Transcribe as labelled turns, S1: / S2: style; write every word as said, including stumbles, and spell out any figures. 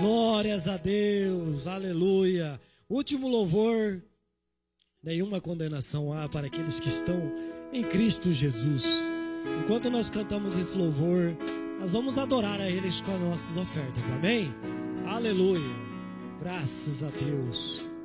S1: Glórias a Deus, aleluia. Último louvor. Nenhuma condenação há para aqueles que estão em Cristo Jesus. Enquanto nós cantamos esse louvor, nós vamos adorar a Ele com as nossas ofertas, amém? Aleluia, graças a Deus.